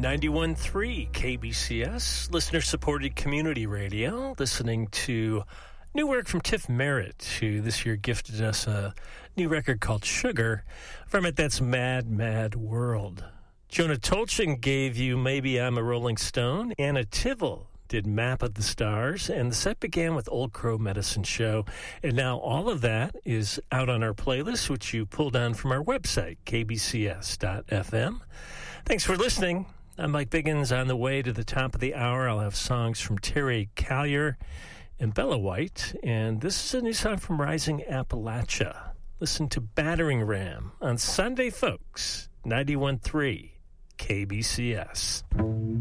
91.3 KBCS, listener-supported community radio, listening to new work from Tiff Merritt, who this year gifted us a new record called Sugar from it. That's Mad, Mad World. Jonah Tolchin gave you Maybe I'm a Rolling Stone. Anna Tivell did Map of the Stars, and the set began with Old Crow Medicine Show. And now all of that is out on our playlist, which you pulled down from our website, kbcs.fm. Thanks for listening. I'm Mike Biggins. On the way to the top of the hour, I'll have songs from Terry Callier and Bella White, and this is a new song from Rising Appalachia. Listen to Battering Ram on Sunday, folks. 91.3 KBCS.